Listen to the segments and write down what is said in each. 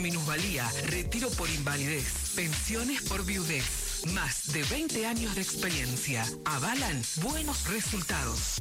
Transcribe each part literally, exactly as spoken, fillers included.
minusvalía, retiro por invalidez, pensiones por viudez. Más de veinte años de experiencia avalan buenos resultados.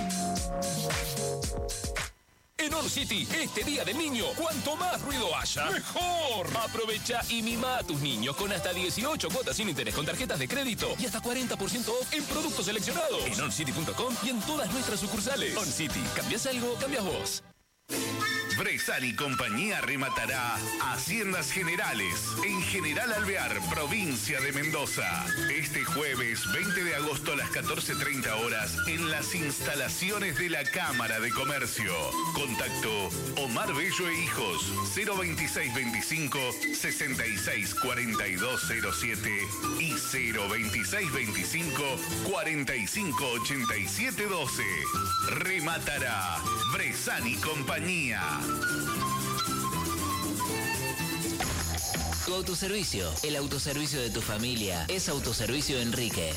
En All City, este día del niño, cuanto más ruido haya, ¡mejor! Aprovecha y mima a tus niños con hasta dieciocho cuotas sin interés con tarjetas de crédito y hasta cuarenta por ciento off en productos seleccionados. En all city punto com y en todas nuestras sucursales. All City, ¿cambias algo? Cambias vos. Bressan y compañía rematará Haciendas Generales en General Alvear, provincia de Mendoza. Este jueves veinte de agosto a las catorce treinta horas en las instalaciones de la Cámara de Comercio. Contacto Omar Bello e Hijos cero veintiséis veinticinco sesenta y seis cuarenta y dos cero siete y cero veintiséis veinticinco cuarenta y cinco ochenta y siete doce. Rematará Bressan y compañía. Tu autoservicio, el autoservicio de tu familia, es Autoservicio Enrique.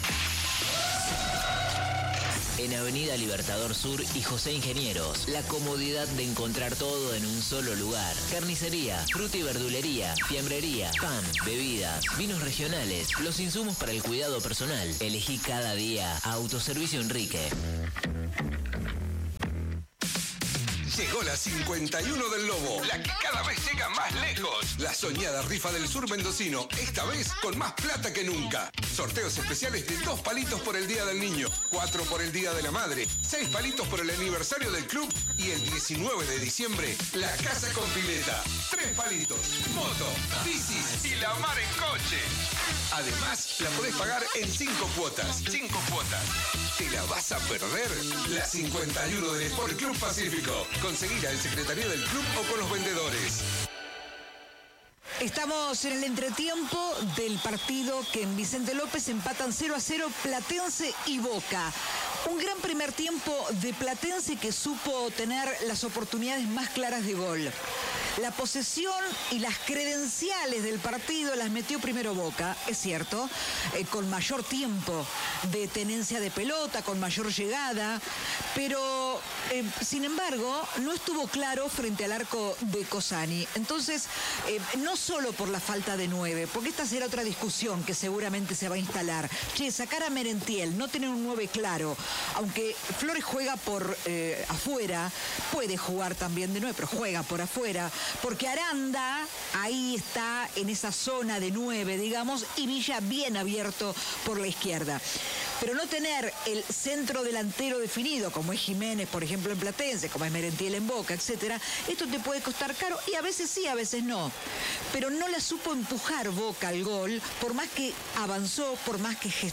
En Avenida Libertador Sur y José Ingenieros, la comodidad de encontrar todo en un solo lugar. Carnicería, fruta y verdulería, fiambrería, pan, bebidas, vinos regionales, los insumos para el cuidado personal. Elegí cada día a Autoservicio Enrique. Llegó la cincuenta y uno del Lobo, la que cada vez llega más lejos. La soñada rifa del sur mendocino, esta vez con más plata que nunca. Sorteos especiales de dos palitos por el Día del Niño, cuatro por el Día de la Madre, seis palitos por el aniversario del club y el diecinueve de diciembre, la casa con pileta. Tres palitos, moto, bicis y la mar en coche. Además, la podés pagar en cinco cuotas. Cinco cuotas. ¿Te la vas a perder? La cincuenta y uno del Sport Club Pacífico. Conseguirá el secretario del club o con los vendedores. Estamos en el entretiempo del partido que en Vicente López empatan cero a cero Platense y Boca. Un gran primer tiempo de Platense que supo tener las oportunidades más claras de gol. La posesión y las credenciales del partido las metió primero Boca, es cierto, eh, con mayor tiempo de tenencia de pelota, con mayor llegada, pero eh, sin embargo no estuvo claro frente al arco de Cossani. Entonces, eh, no solo por la falta de nueve, porque esta será otra discusión que seguramente se va a instalar. Che, sacar a Merentiel, no tener un nueve claro, aunque Flores juega por eh, afuera, puede jugar también de nueve, pero juega por afuera, porque Aranda ahí está en esa zona de nueve, digamos, y Villa bien abierto por la izquierda. Pero no tener el centro delantero definido, como es Jiménez, por ejemplo, en Platense, como es Merentiel en Boca, etcétera, esto te puede costar caro, y a veces sí, a veces no. Pero no la supo empujar Boca al gol, por más que avanzó, por más que gestó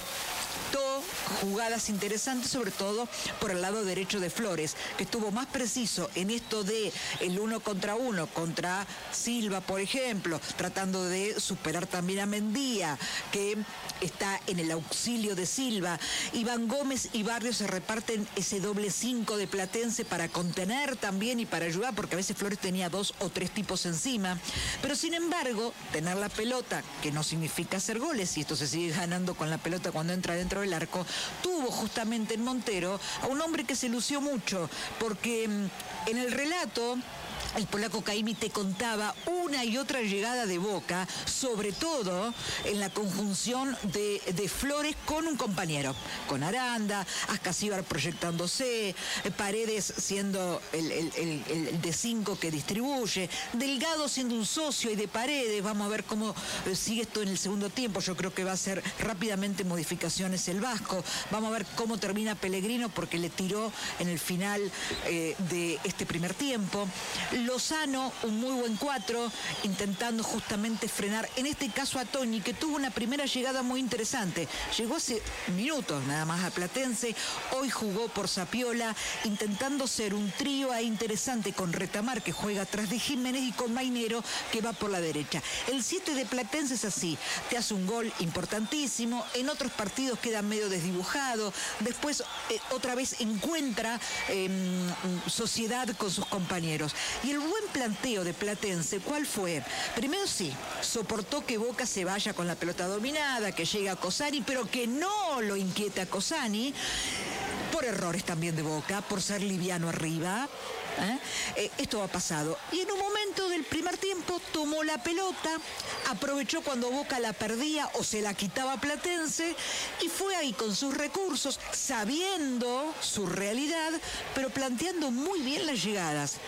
jugadas interesantes, sobre todo por el lado derecho de Flores, que estuvo más preciso en esto de el uno contra uno contra Silva, por ejemplo, tratando de superar también a Mendía, que está en el auxilio de Silva. Iván Gómez y Barrios se reparten ese doble cinco de Platense para contener también y para ayudar, porque a veces Flores tenía dos o tres tipos encima. Pero sin embargo, tener la pelota, que no significa hacer goles, y esto se sigue ganando con la pelota cuando entra dentro del arco, tuvo justamente en Montero a un hombre que se lució mucho, porque en el relato el polaco Caimi te contaba una y otra llegada de Boca, sobre todo en la conjunción de, de Flores con un compañero, con Aranda, Ascasíbar proyectándose, Paredes siendo el, el, el, el de cinco que distribuye, Delgado siendo un socio y de Paredes. Vamos a ver cómo sigue esto en el segundo tiempo. Yo creo que va a ser rápidamente modificaciones el Vasco. Vamos a ver cómo termina Pellegrino, porque le tiró en el final eh, de este primer tiempo. Lozano, un muy buen cuatro, intentando justamente frenar, en este caso a Toni, que tuvo una primera llegada muy interesante. Llegó hace minutos nada más a Platense, hoy jugó por Zapiola, intentando ser un trío ahí interesante con Retamar, que juega atrás de Jiménez, y con Mainero, que va por la derecha. El siete de Platense es así, te hace un gol importantísimo, en otros partidos queda medio desdibujado, después eh, otra vez encuentra eh, sociedad con sus compañeros. Y el buen planteo de Platense, ¿cuál fue? Primero sí, soportó que Boca se vaya con la pelota dominada, que llegue a Cossani, pero que no lo inquiete a Cossani, por errores también de Boca, por ser liviano arriba. ¿Eh? Eh, esto ha pasado. Y en un momento momento del primer tiempo tomó la pelota, aprovechó cuando Boca la perdía o se la quitaba Platense y fue ahí con sus recursos, sabiendo su realidad, pero planteando muy bien las llegadas.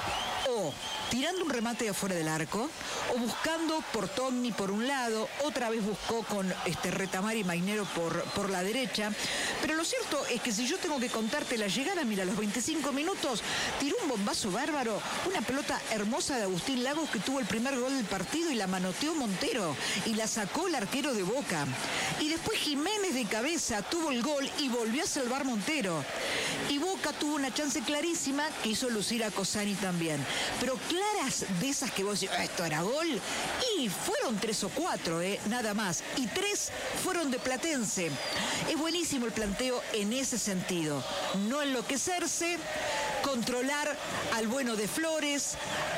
O tirando un remate de afuera del arco, o buscando por Togni por un lado, otra vez buscó con este Retamar y Mainero por, por la derecha. Pero lo cierto es que si yo tengo que contarte la llegada, mira, a los veinticinco minutos, tiró un bombazo bárbaro, una pelota hermosa de Agustín Lagos que tuvo el primer gol del partido y la manoteó Montero y la sacó el arquero de Boca. Y después Jiménez de cabeza tuvo el gol y volvió a salvar Montero. Y Boca tuvo una chance clarísima que hizo lucir a Cosani también. Pero claras de esas que vos decís, esto era gol, y fueron tres o cuatro, eh, nada más. Y tres fueron de Platense. Es buenísimo el planteo en ese sentido. No enloquecerse, controlar al bueno de Flores,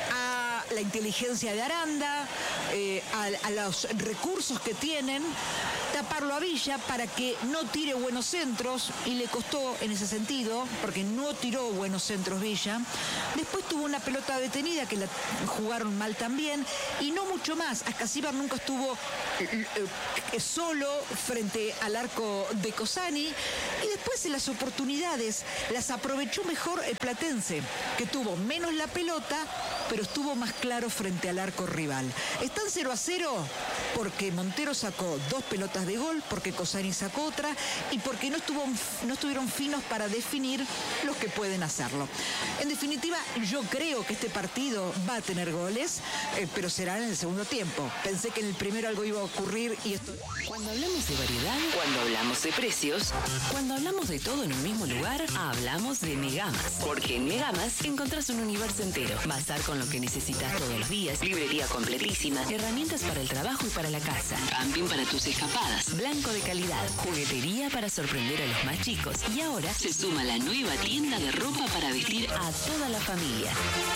a la inteligencia de Aranda, eh, a, a los recursos que tienen, taparlo a Villa para que no tire buenos centros, y le costó en ese sentido, porque no tiró buenos centros Villa. Después tuvo una pelota detenida que la jugaron mal también, y no mucho más. Ascasíbar nunca estuvo eh, eh, solo frente al arco de Cosani, y después en las oportunidades las aprovechó mejor el Platense, que tuvo menos la pelota, pero estuvo más claro frente al arco rival. Están cero a cero porque Montero sacó dos pelotas de gol, porque Cosani sacó otra y porque no, estuvo, no estuvieron finos para definir los que pueden hacerlo. En definitiva, yo creo que este partido va a tener goles, eh, pero será en el segundo tiempo. Pensé que en el primero algo iba a ocurrir y esto... Cuando hablamos de variedad, cuando hablamos de precios, cuando hablamos de todo en un mismo lugar, hablamos de Megamas. Porque en Megamas encontrás un universo entero. Bazar con lo que necesitas todos los días, librería completísima, herramientas para el trabajo y para la casa, camping para tus escapadas, blanco de calidad, juguetería para sorprender a los más chicos. Y ahora se suma la nueva tienda de ropa para vestir a toda la familia.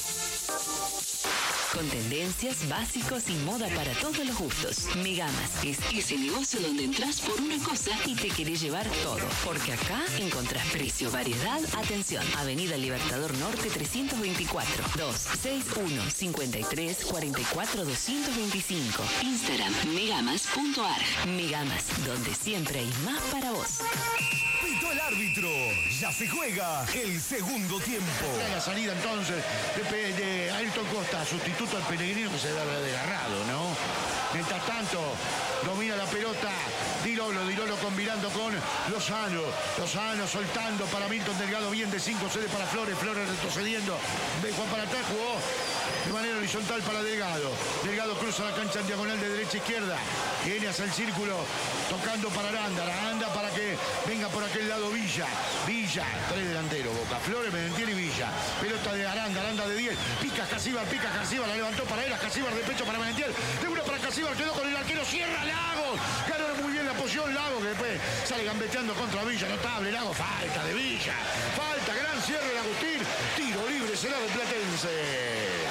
Con tendencias, básicos y moda para todos los gustos. Megamas es ese negocio donde entras por una cosa y te querés llevar todo. Porque acá encontrás precio, variedad, atención. Avenida Libertador Norte trescientos veinticuatro, doscientos sesenta y uno, cincuenta y tres, cuarenta y cuatro, doscientos veinticinco. Instagram megamas punto arg. Megamas, donde siempre hay más para vos. Pitó el árbitro. Ya se juega el segundo tiempo. La salida entonces de, de Ayrton Costa, sustituto al Peregrino, que se debe haber desgarrado, ¿no? Mientras tanto, domina la pelota Di Lolo, Di Lolo combinando con Lozano. Lozano soltando para Milton Delgado, bien de cinco, cede para Flores, Flores retrocediendo. De Juan para atrás, jugó de manera horizontal para Delgado. Delgado cruza la cancha en diagonal de derecha a izquierda. Viene hacia el círculo, tocando para Aranda. Aranda para que venga por aquel lado Villa. Villa, tres delanteros, Boca. Flores, Medentiel y Villa. Pelota de Aranda, Aranda de diez. Pica Casíbar, pica Casíbar, la levantó para él. Casíbar de pecho para Medentiel. De una para Casíbar, quedó con el arquero. Cierra Lagos. Ganó muy bien la posición Lagos, que después sale gambeteando contra Villa. Notable Lagos, falta de Villa. Falta, gran cierre de Agustín. Tiro libre, será de Platense.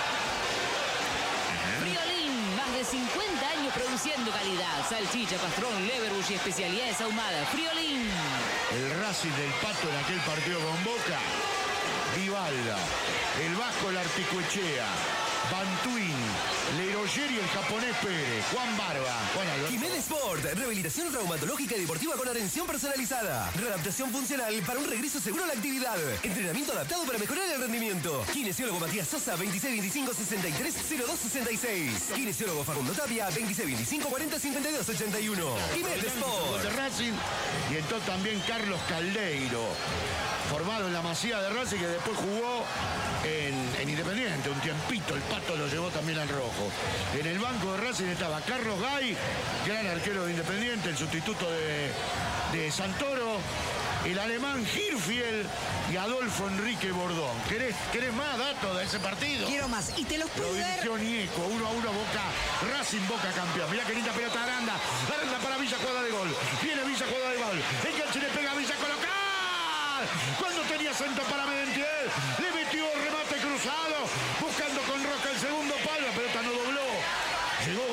Más de cincuenta años produciendo calidad. Salchicha, pastrón, leverbush y especialidades ahumadas. Friolín. El Racing del Pato en aquel partido con Boca. Vivalda. El Vasco, el Articoechea. Bantuín, Leroyer y el japonés Pérez. Juan Barba. Juan Alberto. Jiménez Sport, rehabilitación traumatológica y deportiva con atención personalizada. Readaptación funcional para un regreso seguro a la actividad. Entrenamiento adaptado para mejorar el rendimiento. Kinesiólogo Matías Sosa, veintiséis veinticinco, sesenta y tres, cero dos sesenta y seis. Kinesiólogo Facundo Tapia, veintiséis veinticinco, cuarenta, cincuenta y dos ochenta y uno. Jiménez Sport. De Racing. Y entró también Carlos Caldeiro, formado en la Masía de Racing, que después jugó en, en Independiente un tiempito. El Pato lo llevó también al rojo. En el banco de Racing estaba Carlos Gay, gran arquero de Independiente, el sustituto de, de Santoro, el alemán Hirfield y Adolfo Enrique Bordón. ¿Querés, ¿Querés más datos de ese partido? Quiero más. Y te los puedo Lo dirigió ver. Nieco, uno a uno Boca, Racing Boca campeón. Mirá que linda pelota Aranda. Aranda para Villa, jugada de gol. Viene Villa, jugada de gol. Enganche, le pega a Villa, colocar. Cuando tenía centro para Medentiel, le metió remate cruzado, buscando con Roca el segundo palo. La pelota no dobló. Llegó Boca y le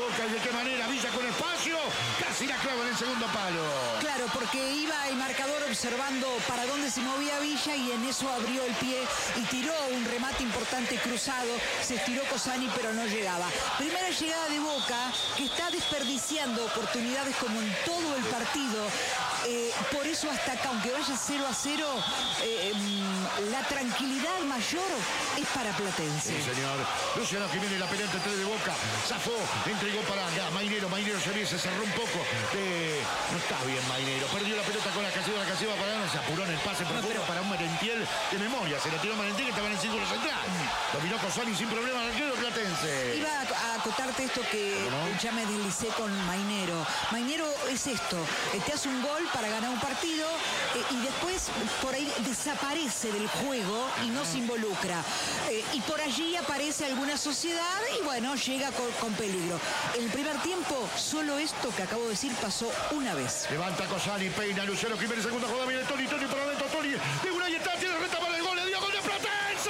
qué manera, Villa con espacio, casi la clava en el segundo palo. Claro, porque iba el marcador observando para dónde se movía Villa y en eso abrió el pie y tiró un remate importante cruzado. Se estiró Cosani, pero no llegaba. Primera llegada de Boca, que está desperdiciando oportunidades como en todo el partido. Eh, por eso hasta acá, aunque vaya cero a cero, eh, la tranquilidad mayor es para Platense. Sí, señor. Luciano Jiménez, la pelota entre de Boca, zafó, entregó para acá, Mainero, Mainero se ve, se cerró un poco. Eh, no está bien Mainero, perdió la pelota con la Casiva, la Casiva para no, se apuró en el pase profundo no, pero... para un Merentiel de memoria, se la tiró Merentiel que estaba en el círculo central. Dominó Cosani sin problema al arquero Platense. Iba a acotarte esto que ¿no? ya me deslicé con Mainero. Mainero es esto, eh, te hace un gol para ganar un partido eh, y después por ahí desaparece del juego y no se involucra. Eh, y por allí aparece alguna sociedad y bueno, llega con, con peligro. En el primer tiempo, solo esto que acabo de decir pasó una vez. Levanta Cosani, peina, Luciano Jiménez, segunda jugada, viene Toni, Toni para adentro, Toni, de una y está, tiene reta para el gol, le dio gol de Platense.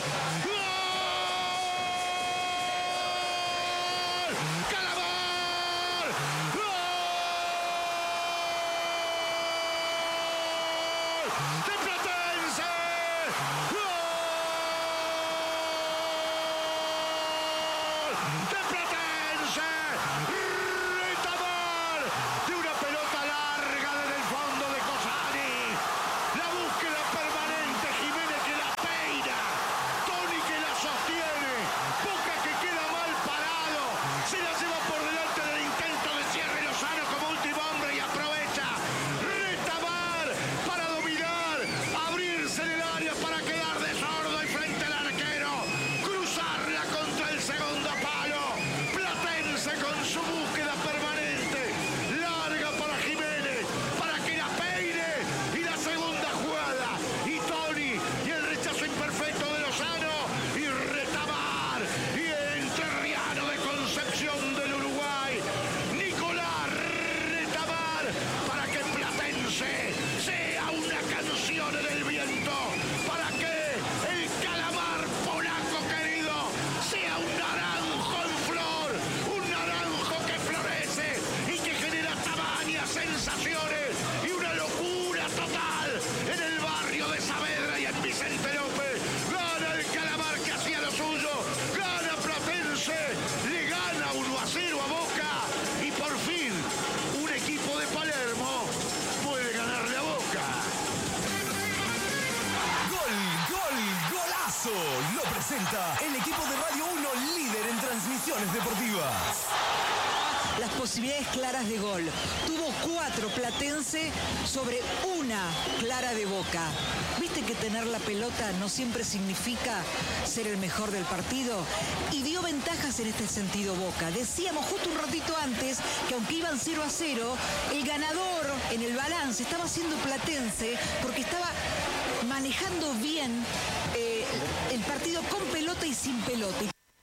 Lo presenta el equipo de Radio uno, líder en transmisiones deportivas. Las posibilidades claras de gol. Tuvo cuatro Platense sobre una clara de Boca. ¿Viste que tener la pelota no siempre significa ser el mejor del partido? Y dio ventajas en este sentido Boca. Decíamos justo un ratito antes que aunque iban cero a cero, el ganador en el balance estaba siendo Platense porque estaba manejando bien eh, el partido con pelota y sin pelota.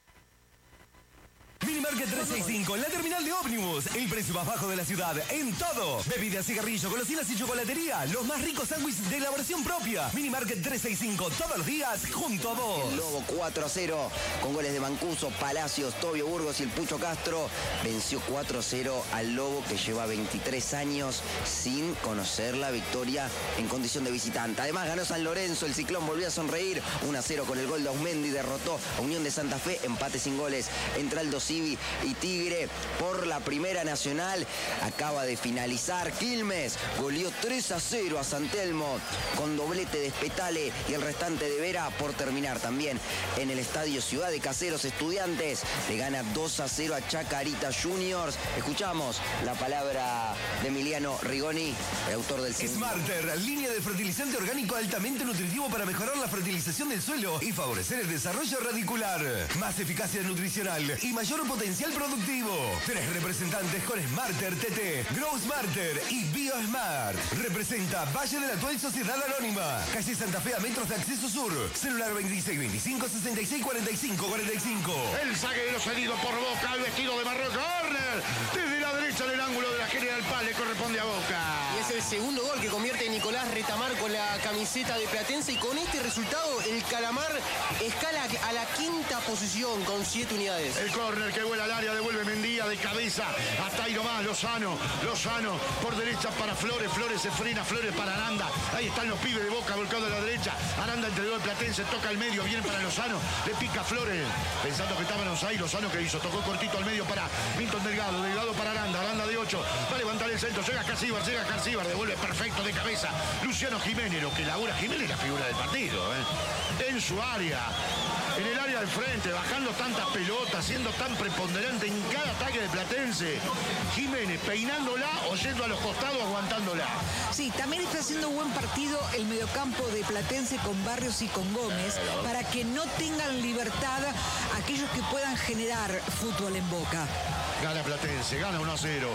Minimarket trescientos sesenta y cinco, la terminal de ómnibus. El precio más bajo de la ciudad en todo. Bebidas, cigarrillos, golosinas y chocolatería. Los más ricos sándwiches de elaboración propia. Minimarket trescientos sesenta y cinco, todos los días junto a vos. El Lobo cuatro a cero con goles de Mancuso, Palacios, Tobio Burgos y el Pucho Castro. Venció cuatro a cero al Lobo que lleva veintitrés años sin conocer la victoria en condición de visitante. Además ganó San Lorenzo, el Ciclón volvió a sonreír. uno a cero con el gol de Ausmendi, derrotó a Unión de Santa Fe, empate sin goles entre Aldo Civi y Tigre por la Primera Nacional. Acaba de finalizar. Quilmes goleó tres a cero a San Telmo con doblete de Spetale y el restante de Vera. Por terminar también en el estadio Ciudad de Caseros, Estudiantes le gana dos a cero a Chacarita Juniors. Escuchamos la palabra de Emiliano Rigoni, el autor del segundo. Smarter, línea de fertilizante orgánico altamente nutritivo para mejorar la fertilización del suelo y favorecer el desarrollo radicular. Más eficacia nutricional y mayor potencial productivo. Tres representantes con Smarter T T, Grow Smarter y BioSmart. Representa Valle de la Actual Sociedad Anónima. Calle Santa Fe a metros de acceso sur. Celular veintiséis veinticinco sesenta y seis cuarenta y cinco cuarenta y cinco. El zaguero cedido por Boca, el vestido de Marrón Corner. Desde la derecha del ángulo de la General Paz le corresponde a Boca. Y es el segundo gol que convierte Nicolás Retamar con la camiseta de Platense y con este resultado el Calamar escala a la quinta posición con siete unidades. El córner que vuela al área, devuelve Mendía de cabeza, hasta ahí nomás, Lozano, Lozano por derecha para Flores, Flores se frena, Flores para Aranda, ahí están los pibes de Boca volcado a la derecha, Aranda entre dos de Platense, toca al medio, viene para Lozano, le pica Flores, pensando que estaban ahí, Lozano que hizo, tocó cortito al medio para Milton Delgado, Delgado para Aranda, Aranda de ocho, va a levantar el centro, llega Casíbar, llega Casíbar, devuelve perfecto de cabeza, Luciano Jiménez, lo que labura Jiménez, la figura del partido, ¿eh? En su área, en el área del frente, bajando tantas pelotas, siendo tan preponderante en cada ataque de Platense. Jiménez peinándola o yendo a los costados aguantándola. Sí, también está haciendo buen partido el mediocampo de Platense con Barrios y con Gómez para que no tengan libertad aquellos que puedan generar fútbol en Boca. Gana Platense, gana uno a cero.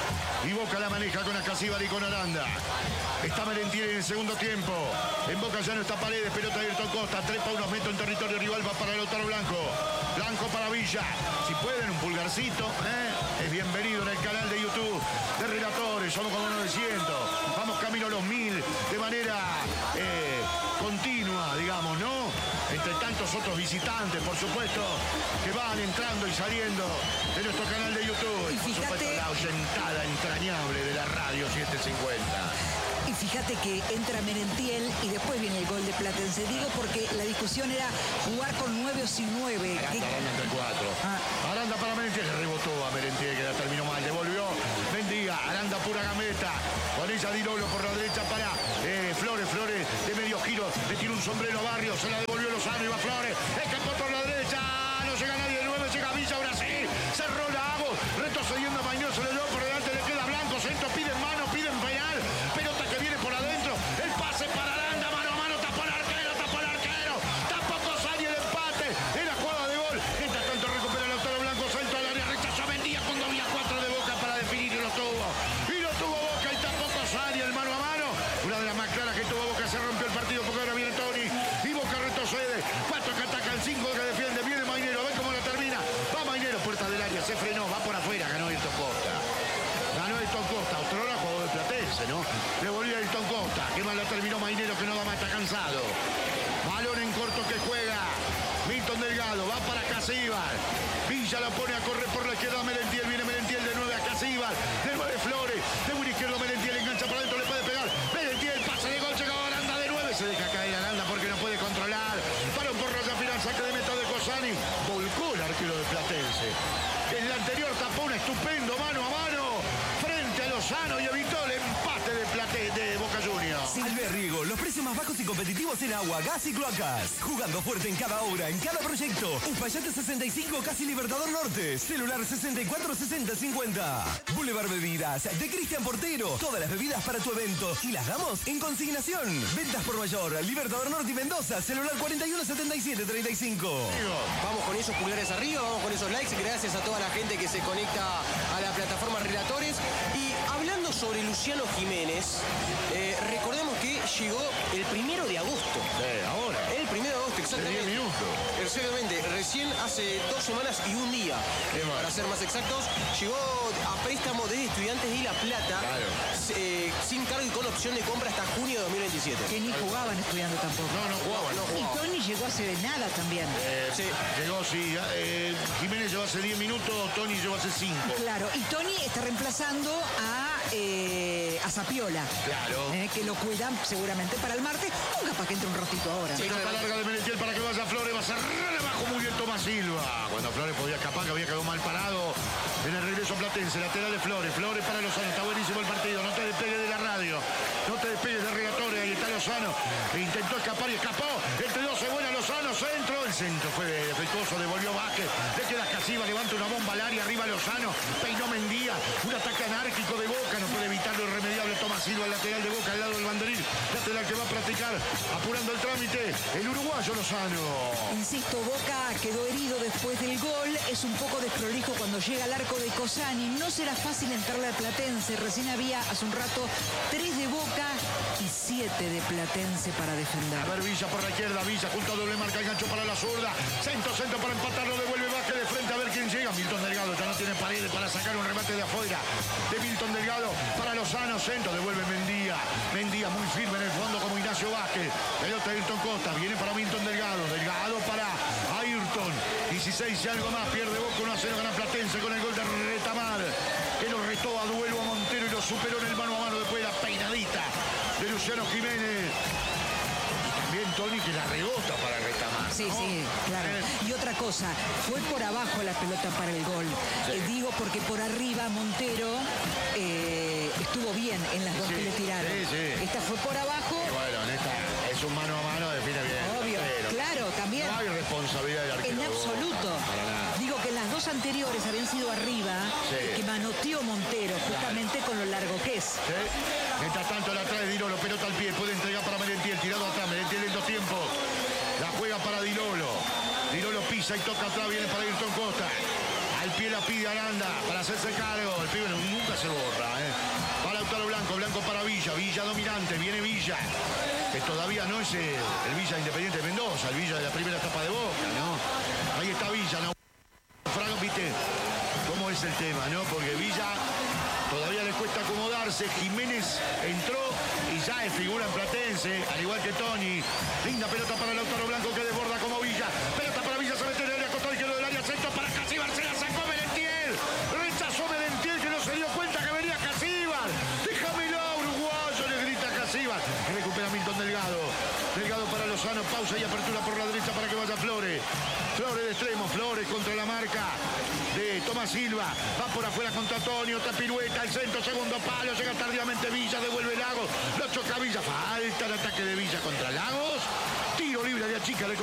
Y Boca la maneja con Acasíbar y con Aranda. Está Merentiel en el segundo tiempo. En Boca ya no está Paredes, pelota de Ayrton Costa. Trepa unos metros en territorio rival, va para Lautaro Blanco. Blanco para Villa. Si pueden, un pulgarcito, ¿eh? Es bienvenido en el canal de YouTube de Relatores. Somos como novecientos. Vamos camino a los mil de manera eh, continua, digamos, ¿no? Entre tantos otros visitantes, por supuesto, que van entrando y saliendo de nuestro canal de YouTube. Y fíjate, por supuesto, la oyentada entrañable de la radio setecientos cincuenta. Y fíjate que entra Merentiel y después viene el gol de Platense. Digo porque la discusión era jugar con nueve o sin nueve. Aranda, Aranda entre cuatro. Ah. Aranda para Merentiel, rebotó a Merentiel que la terminó mal, devolvió. Mendiga, Aranda pura gameta. Con ella Di Lolo por la derecha para eh, Flores, Flores de medio giro. Le tira un sombrero a Barrio, se la devolvió Lozano y va Flores. Escapó por la derecha, no llega nadie de nueve, llega Villa, ahora sí. Cerró la Agos, retrocediendo a Mañón, se le dio por delante, le queda Blanco, centro, piden mano, piden penal. Pelota que viene por adentro, el pase para Aranda, mano a mano, tapó el arquero, tapó el arquero. Tampoco sale el empate en la jugada de gol. Mientras tanto recupera Lautaro Blanco, centro al área, rechazo a Mendía cuando había cuatro de Boca para definir y lo tuvo. Y lo tuvo Boca y tampoco sale el mano a mano. Una de las más claras que tuvo Boca, se rompió el partido porque ahora viene Toni. Y Boca retrocede, cuatro que atacan, cinco que defiende, viene Mainero, ven cómo la termina. Va Mainero, puerta del área, se frenó, va por afuera, ganó Ayrton Costa. Ganó Ayrton Costa, otro hora jugador de Platense, ¿no? Le volvió a Ayrton Costa, que mal la terminó Mainero, que no da más, está cansado. Balón en corto que juega Milton Delgado, va para Casíbar. Villa la pone a correr por la izquierda, Merentiel, viene Merentiel de nueve a Casíbar, de nueve Flores, de un izquierdo Merentiel, engancha para adentro, le puede pegar. Merentiel, pase de gol, llega Aranda de nueve, se deja caer Aranda porque no puede controlar. Para un porro ya final, saque de meta de Cosani, volcó el arquero de Platense. En el anterior tapó un estupendo mano a mano frente a Lozano y evitó el empate de Plate de Boca Juniors. Alberriego, los precios más bajos y competitivos en agua, gas y cloacas. Jugando fuerte en cada obra, en cada proyecto. Uspallate sesenta y cinco, casi Libertador Norte. Celular sesenta y cuatro sesenta cincuenta. Boulevard Bebidas, de Cristian Portero. Todas las bebidas para tu evento. Y las damos en consignación. Ventas por mayor, Libertador Norte y Mendoza. Celular cuarenta y uno setenta y siete treinta y cinco. Vamos con esos pulgares arriba, vamos con esos likes. Gracias a toda la gente que se conecta a la plataforma Relatores. Y hablando sobre Luciano Jiménez, eh, recordemos que llegó el primero de agosto. Sí, ahora. El primero de agosto, exactamente. diez minutos. Exactamente, recién hace dos semanas y un día, para ser más exactos, llegó a préstamo de Estudiantes de La Plata, claro. eh, sin cargo y con opción de compra hasta junio de dos mil veintisiete. Que ni jugaban estudiando tampoco. No, no jugaban. No, no y jugaban. Toni llegó hace nada también. Eh, sí. Llegó, sí. Eh, Jiménez llegó hace diez minutos, Toni llegó hace cinco. Claro, y Toni está reemplazando a, eh, a Zapiola. Claro. Eh, que lo cuidan seguramente para el martes, o capaz que entre un ratito ahora. Sí, pelota larga de Merentiel para que vaya Flores, va a cerrar abajo muy bien Tomás Silva. Cuando Flores podía escapar, que había quedado mal parado en el regreso a Platense, lateral de Flores, Flores para Lozano, está buenísimo el partido, no te despegues de la radio, no te despegues de Relatores, ahí está Lozano, e intentó escapar y escapó, entre dos se vuela Lozano, centro, el centro fue defectuoso, devolvió Vázquez, le queda Casíbar, levanta una bomba al área, arriba Lozano, peinó Mendía, un ataque anárquico de Boca, no puede evitar lo irremediable Tomás Silva, el lateral de Boca, al lado del banderín, lateral que va a practicar, apurando el trámite, el uruguayo Lozano. Insisto, Boca quedó herido después del gol, es un poco desprolijo cuando llega al arco de Cosani, no será fácil entrarle al Platense, recién había hace un rato tres de Boca y siete de Platense para defender. A ver, Villa por la izquierda, Villa junto a doble marca, el gancho para la zurda, centro, centro para empatarlo, devuelve Vázquez de frente a ver quién llega, Milton Delgado, ya no tiene Paredes para sacar un remate de afuera. De Milton Delgado para Lozano, centro, devuelve Mendía. Mendía muy firme en el fondo como Ignacio Vázquez. Pelota de Ayrton Costa, viene para Milton Delgado. Delgado para Ayrton. dieciséis y algo más, pierde Boca uno a cero, gana Platense con el gol de Retamar, que lo retó a duelo a Montero y lo superó en el mano a mano después de la peinadita de Luciano Jiménez. También Tony que la rebota para Retamar. Sí, ¿no? sí, claro. Y otra cosa, fue por abajo la pelota para el gol. Sí. Eh, digo porque por arriba Montero eh, estuvo bien en las dos Sí, que le tiraron. sí, sí. Esta fue por abajo. Y bueno, en esta es un mano a mano, define bien. Obvio, Pero claro, también. no hay responsabilidad del arquero. En absoluto. No, para nada. Digo que las dos anteriores habían sido arriba, Sí. que manoteó Montero, justamente con lo largo que es. ¿Sí? Mientras tanto la trae Dilolo, pelota al pie, puede entregar para Merentiel, tirado atrás, Merentiel en dos tiempos. La juega para Dilolo. Dilolo pisa y toca atrás, viene para Ayrton Costa. Al pie la pide Aranda para hacerse cargo. El pibe nunca se borra, ¿eh? Para Lautaro Blanco, Blanco para Villa, Villa dominante, viene Villa. Que todavía no es el, el Villa Independiente de Mendoza, el Villa de la primera etapa de Boca, ¿no? Ahí está Villa, ¿no? Fraga, viste cómo es el tema, ¿no? Porque Villa todavía le cuesta acomodarse. Jiménez entró y ya es figura en Platense, al igual que Tony. Linda pelota para Lautaro Blanco que desborda como Villa. Pelota para Villa, se mete en el área, costado izquierdo del área, centro para Casíbar, se la sacó Merentiel. Rechazó Merentiel que no se dio cuenta que venía Casíbar. Déjamelo, uruguayo, le grita Casíbar. Recupera Milton Delgado. Delgado para Lozano, pausa y apertura por la derecha para que vaya Flores. Flores de extremo, Flores contra la marca de Tomás Silva. Va por afuera contra Antonio, otra pirueta, el centro, segundo palo, llega tardíamente Villa, devuelve Lagos, lo choca Villa, falta el ataque de Villa contra Lagos. Tiro libre de Achica, le